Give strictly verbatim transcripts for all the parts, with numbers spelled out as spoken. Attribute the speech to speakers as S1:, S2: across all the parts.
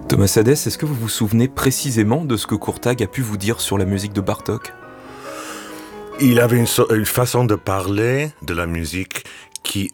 S1: Thomas Sadès, est-ce que vous vous souvenez précisément de ce que Courtag a pu vous dire sur la musique de Bartók ?
S2: Il avait une, so- une façon de parler de la musique qui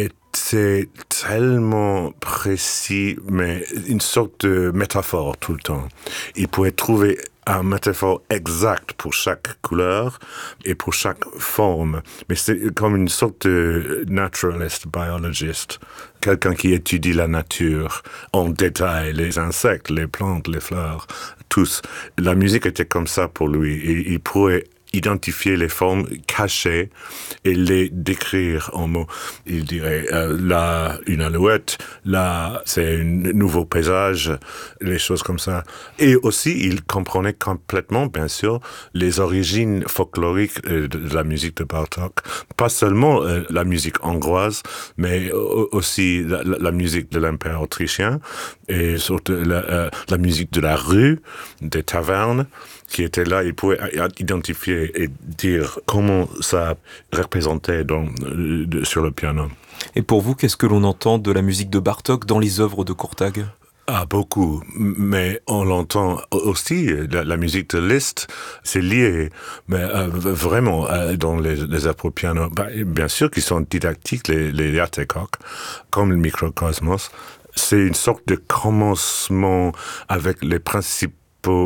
S2: était tellement précis, mais une sorte de métaphore tout le temps. Il pouvait trouver un métaphore exact pour chaque couleur et pour chaque forme. Mais c'est comme une sorte de naturalist, biologist, quelqu'un qui étudie la nature en détail, les insectes, les plantes, les fleurs, tous. La musique était comme ça pour lui. Et il pourrait identifier les formes cachées et les décrire en mots. Il dirait euh, là une alouette, là c'est un nouveau paysage, les choses comme ça. Et aussi il comprenait complètement, bien sûr, les origines folkloriques euh, de la musique de Bartók. Pas seulement euh, la musique hongroise, mais euh, aussi la, la, la musique de l'Empire autrichien et surtout la, euh, la musique de la rue, des tavernes, qui était là. Il pouvait identifier et dire comment ça représentait dans, de, sur le piano.
S1: Et pour vous, qu'est-ce que l'on entend de la musique de Bartók dans les œuvres de Courtag ?
S2: Ah, beaucoup. Mais on l'entend aussi, la, la musique de Liszt, c'est lié. Mais euh, vraiment, euh, dans les, les œuvres pour piano, bah, bien sûr qu'ils sont didactiques, les, les Játékok, comme le Mikrokosmos. C'est une sorte de commencement avec les principes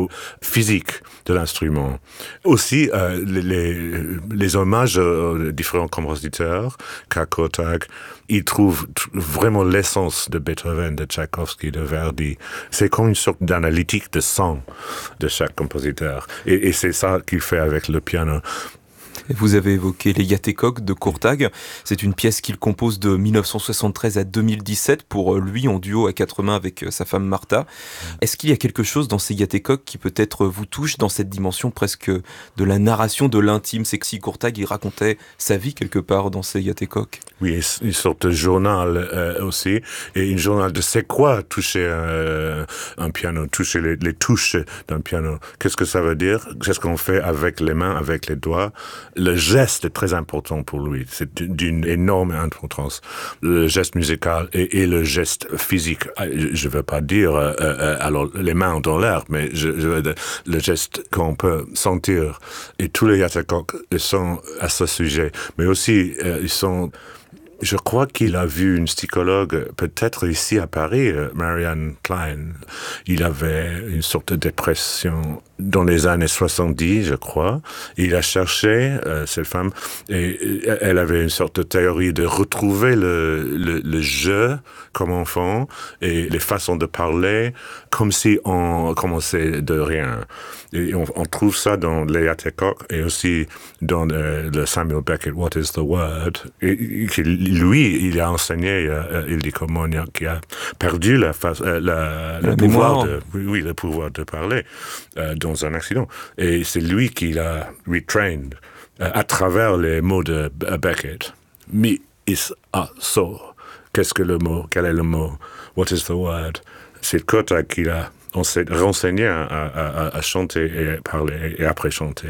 S2: physique de l'instrument. Aussi, euh, les, les, les hommages aux différents compositeurs, qu'à Courtag, il trouve t- vraiment l'essence de Beethoven, de Tchaïkovski, de Verdi. C'est comme une sorte d'analytique de son de chaque compositeur. Et, et c'est ça qu'il fait avec le piano.
S1: Vous avez évoqué les Játékok de Courtag. C'est une pièce qu'il compose de dix-neuf cent soixante-treize à deux mille dix-sept pour lui en duo à quatre mains avec sa femme Martha. Est-ce qu'il y a quelque chose dans ces Játékok qui peut-être vous touche dans cette dimension presque de la narration de l'intime ? C'est que si Courtag il racontait sa vie quelque part dans ces Játékok.
S2: Oui, une sorte de journal euh, aussi, et une journal de c'est quoi toucher euh, un piano, toucher les, les touches d'un piano. Qu'est-ce que ça veut dire ? Qu'est-ce qu'on fait avec les mains, avec les doigts ? Le geste est très important pour lui. C'est d'une énorme importance. Le geste musical et, et le geste physique. Je ne veux pas dire euh, euh, alors les mains dans l'air, mais je, je veux dire le geste qu'on peut sentir. Et tous les Játékok sont à ce sujet. Mais aussi, euh, ils sont... Je crois qu'il a vu une psychologue, peut-être ici à Paris, Marianne Klein. Il avait une sorte de dépression dans les années soixante-dix, je crois. Il a cherché, euh, cette femme, et elle avait une sorte de théorie de retrouver le, le, le jeu comme enfant et les façons de parler comme si on commençait de rien. Et on, on trouve ça dans les Játékok et aussi dans euh, le Samuel Beckett, What is the Word? Et, et, lui, il a enseigné à Ildikó Mogynák, qui a perdu la, la, la, le pouvoir de, oui, le pouvoir de parler euh, dans un accident. Et c'est lui qui l'a retrained euh, à travers les mots de Beckett. Mi is a so. Qu'est-ce que le mot? Quel est le mot? What is the word? C'est Courtag qui l'a renseigné à, à, à chanter et parler et après chanter.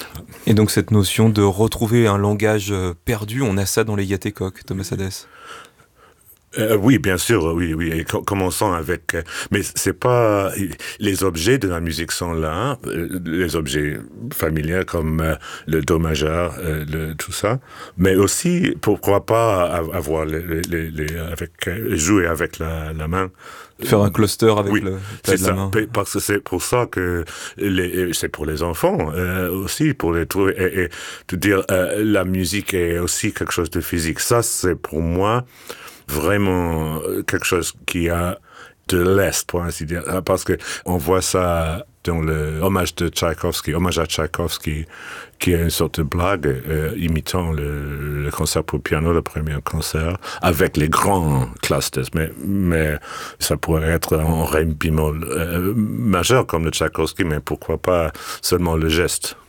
S1: Et donc cette notion de retrouver un langage perdu, on a ça dans les Játékok, Thomas Sadès.
S2: Euh, oui, bien sûr, oui, oui. Et com- commençons avec, euh, mais c'est pas les objets de la musique sont là, euh, les objets familiers comme euh, le do majeur, euh, le, tout ça, mais aussi pourquoi pas avoir les, les, les avec euh, jouer avec la, la main.
S1: Faire un cluster avec
S2: oui,
S1: le
S2: c'est
S1: de
S2: ça,
S1: la main.
S2: Parce que c'est pour ça que les, c'est pour les enfants euh, aussi, pour les trouver et, et de dire euh, la musique est aussi quelque chose de physique. Ça, c'est pour moi vraiment quelque chose qui a de l'Est, pour ainsi dire, parce que on voit ça dans le hommage de Tchaïkovski, hommage à Tchaïkovski, qui est une sorte de blague euh, imitant le, le concert pour piano, le premier concert, avec les grands clusters, mais, mais ça pourrait être en ré bémol euh, majeur comme le Tchaïkovski, mais pourquoi pas seulement le geste.